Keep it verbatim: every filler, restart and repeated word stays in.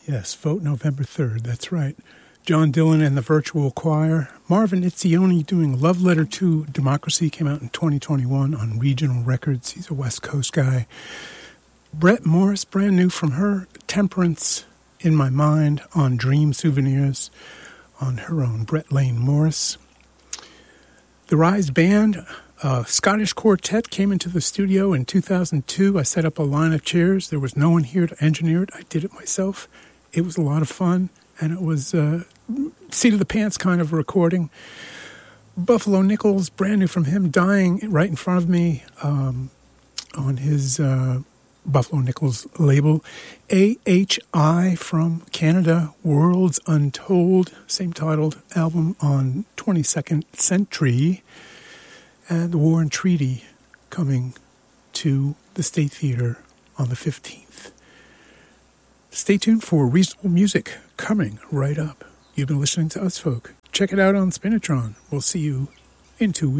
Yes, vote November third, that's right. John Dillon and the Virtual Choir. Marvin Itzioni doing Love Letter to Democracy came out in twenty twenty-one on Regional Records. He's a West Coast guy. Brett Morris, brand new from her, Temperance in My Mind on Dream Souvenirs on her own, Brett Lane Morris. The Rise Band, a Scottish quartet, came into the studio in two thousand two. I set up a line of chairs. There was no one here to engineer it. I did it myself. It was a lot of fun, and it was a seat of the pants kind of recording. Buffalo Nichols, brand new from him, dying right in front of me um, on his uh, Buffalo Nichols label. A H I from Canada, Worlds Untold, same titled album on twenty-second Century. And the War and Treaty coming to the State Theater on the fifteenth. Stay tuned for Reasonable Music coming right up. You've been listening to Us Folk. Check it out on Spinitron. We'll see you in two weeks.